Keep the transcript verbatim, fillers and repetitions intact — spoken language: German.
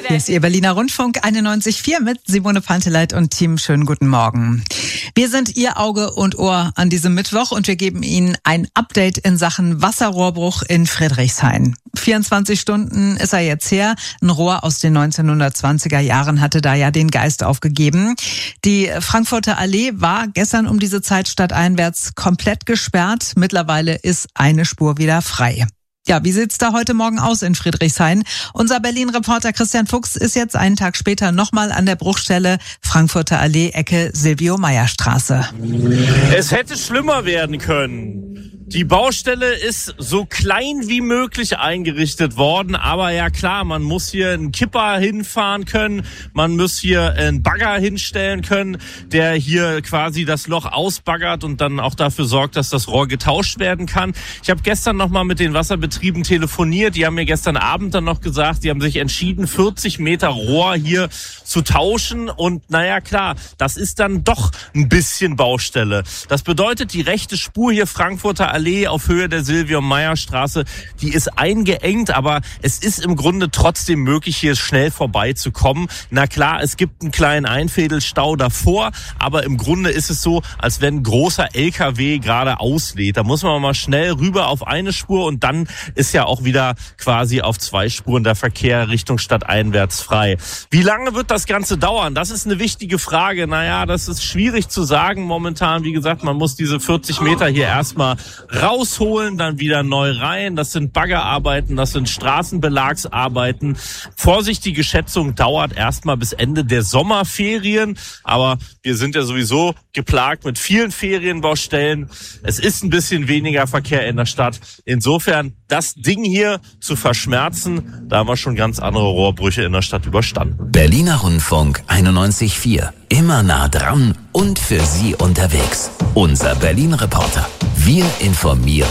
Hier ist Ihr Berliner Rundfunk einundneunzig Komma vier mit Simone Panteleit und Team. Schönen guten Morgen. Wir sind Ihr Auge und Ohr an diesem Mittwoch und wir geben Ihnen ein Update in Sachen Wasserrohrbruch in Friedrichshain. vierundzwanzig Stunden ist er jetzt her. Ein Rohr aus den neunzehnhundertzwanziger Jahren hatte da ja den Geist aufgegeben. Die Frankfurter Allee war gestern um diese Zeit stadteinwärts komplett gesperrt. Mittlerweile ist eine Spur wieder frei. Ja, wie sieht's da heute Morgen aus in Friedrichshain? Unser Berlin-Reporter Christian Fuchs ist jetzt einen Tag später nochmal an der Bruchstelle Frankfurter Allee, Ecke Silvio-Meyer-Straße. Es hätte schlimmer werden können. Die Baustelle ist so klein wie möglich eingerichtet worden, aber ja klar, man muss hier einen Kipper hinfahren können, man muss hier einen Bagger hinstellen können, der hier quasi das Loch ausbaggert und dann auch dafür sorgt, dass das Rohr getauscht werden kann. Ich habe gestern nochmal mit den Wasserbetrieben telefoniert, die haben mir gestern Abend dann noch gesagt, die haben sich entschieden, vierzig Meter Rohr hier zu tauschen und naja klar, das ist dann doch ein bisschen Baustelle. Das bedeutet, die rechte Spur hier Frankfurter Allee auf Höhe der Silvio-Meyer-Straße, die ist eingeengt, aber es ist im Grunde trotzdem möglich, hier schnell vorbeizukommen. Na klar, es gibt einen kleinen Einfädelstau davor, aber im Grunde ist es so, als wenn ein großer L K W gerade auslädt. Da muss man mal schnell rüber auf eine Spur und dann ist ja auch wieder quasi auf zwei Spuren der Verkehr Richtung stadteinwärts frei. Wie lange wird das Ganze dauern? Das ist eine wichtige Frage. Naja, das ist schwierig zu sagen momentan. Wie gesagt, man muss diese vierzig Meter hier erstmal rausholen, dann wieder neu rein. Das sind Baggerarbeiten, das sind Straßenbelagsarbeiten. Vorsichtige Schätzung dauert erstmal bis Ende der Sommerferien. Aber wir sind ja sowieso geplagt mit vielen Ferienbaustellen. Es ist ein bisschen weniger Verkehr in der Stadt. Insofern, das Ding hier zu verschmerzen, da haben wir schon ganz andere Rohrbrüche in der Stadt überstanden. Berliner Rundfunk einundneunzig Komma vier. Immer nah dran und für Sie unterwegs. Unser Berlin-Reporter. Wir informieren.